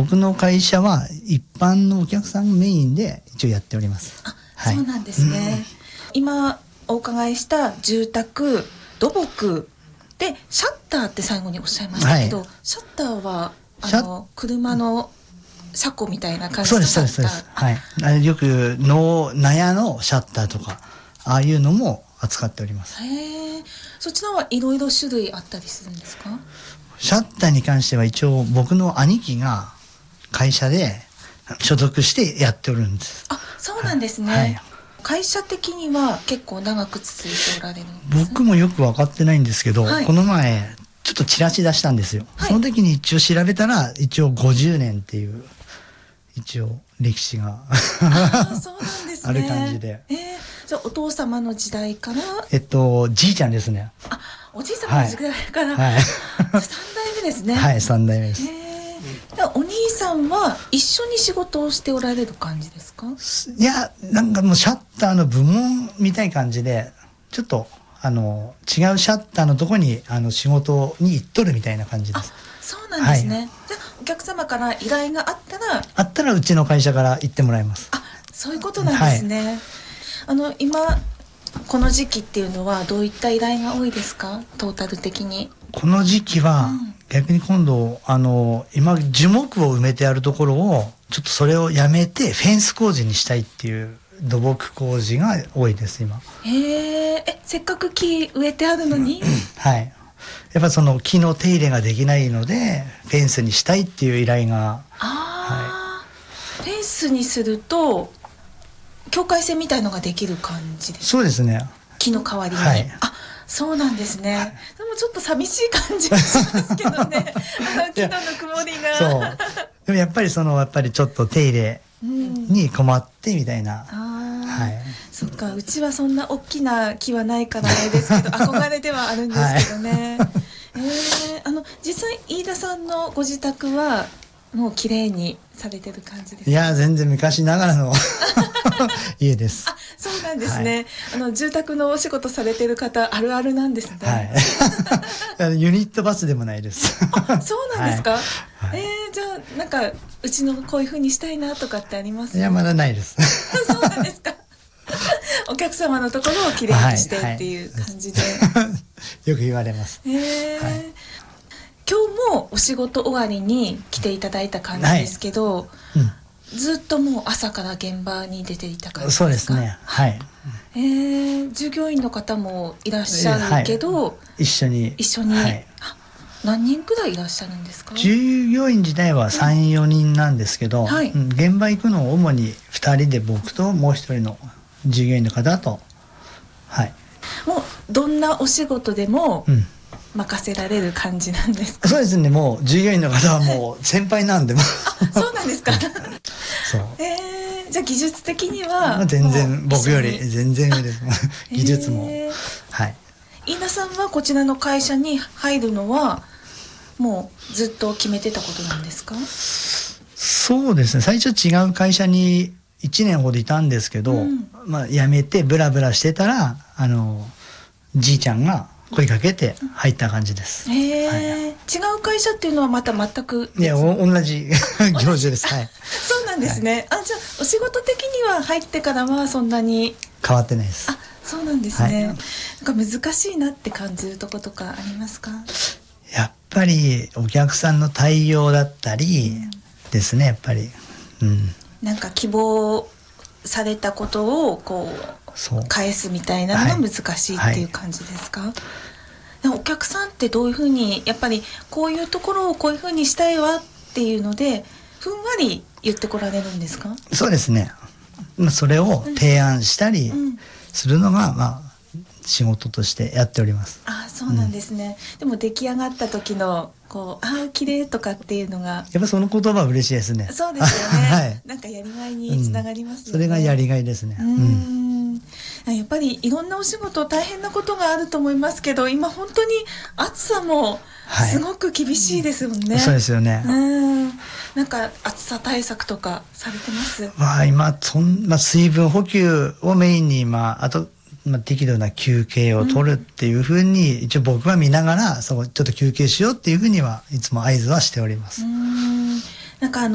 僕の会社は一般のお客さんメインで一応やっております。 はい、そうなんですね。今お伺いした住宅、土木でシャッターって最後におっしゃいましたけど、シャッターは車の車庫みたいな感じのシャッター。そうです。はい。よく納屋のシャッターとかああいうのも扱っております。 へえ。そちらはいろいろ種類あったりするんですか？ シャッターに関しては一応僕の兄貴が会社で所属してやっておるんです。 あ、そうなんですね。はい、会社的には結構長く続いておられるんです。 僕もよく分かってないんですけど、この前ちょっとチラシ出したんですよ。その時に一応調べたら一応50年っていう一応歴史がそうなんですね。 ある感じで。 じゃあお父様の時代からじいちゃんですね。 あ、おじい様の時代から、3代目ですね。 はい、3代目です。 お兄さんは一緒に仕事をしておられる感じですか？ いや、なんかもうシャッターの部門みたい感じでちょっと違うシャッターのとこに仕事に行っとるみたいな感じです。 そうなんですね。じゃあお客様から依頼があったらうちの会社から行ってもらいます。 あ、そういうことなんですね。今この時期っていうのはどういった依頼が多いですか？トータル的に。 この時期は、逆に今度今樹木を埋めてあるところをちょっとそれをやめてフェンス工事にしたいっていう土木工事が多いです今。 せっかく木植えてあるのにはい。やっぱその木の手入れができないのでフェンスにしたいっていう依頼が。 フェンスにすると境界線みたいのができる感じですか？ そうですね。 木の代わりに。あ、そうなんですね。でもちょっと寂しい感じがしますけどね。木のぬくもりが。 そう。でもやっぱりちょっと手入れに困ってみたいな。 そっか、うちはそんな大きな木はないからあれですけど憧れではあるんですけどね。実際飯田さんのご自宅はもう綺麗にされてる感じですか？ いや、全然昔ながらの家です。 あ、そうなんですね。住宅のお仕事されてる方あるあるなんですね。 ユニットバスでもないです。 あ、そうなんですか？じゃあなんかうちのこういう風にしたいなとかってあります？ いや、まだないです。 そうなんですか。お客様のところをきれいにしてっていう感じで。 よく言われます。 今日もお仕事終わりに来ていただいた感じですけど、ずっともう朝から現場に出ていた感じですか？ そうですね。はい。 従業員の方もいらっしゃるけど、 一緒に。 何人くらいいらっしゃるんですか？ 従業員自体は3、4人なんですけど、現場行くのを主に2人で僕ともう1人の従業員の方と。 もうどんなお仕事でも任せられる感じなんですか？ そうですね。もう従業員の方はもう先輩なんでも。 そうなんですか。そう。じゃあ技術的には全然僕より全然上です。技術も。 飯田さんはこちらの会社に入るのはもうずっと決めてたことなんですか？ そうですね。最初違う会社に1年ほどいたんですけど、辞めてブラブラしてたらじいちゃんが声かけて入った感じです。 違う会社っていうのはまた全くいや、同じ業種です。 そうなんですね。じゃあお仕事的には入ってからはそんなに変わってないです。 そうなんですね。なんか難しいなって感じるとことかありますか？ やっぱりお客さんの対応だったりですね。やっぱり、 なんか希望されたことをこう返すみたいなのが難しいっていう感じですか？お客さんってどういうふうにやっぱりこういうところをこういうふうにしたいわっていうのでふんわり言ってこられるんですか？ そうですね。それを提案したりするのが仕事としてやっております。 そうなんですね。でも出来上がった時の綺麗とかっていうのがやっぱその言葉は嬉しいですね。 そうですよね。なんかやりがいにつながりますよね。 それがやりがいですね。 やっぱりいろんなお仕事大変なことがあると思いますけど、今本当に暑さもすごく厳しいですよね。 そうですよね。 なんか暑さ対策とかされてます？ 今水分補給をメインにあと適度な休憩を取るっていうふうに一応僕は見ながらちょっと休憩しようっていうふうにはいつも合図はしております。 なんか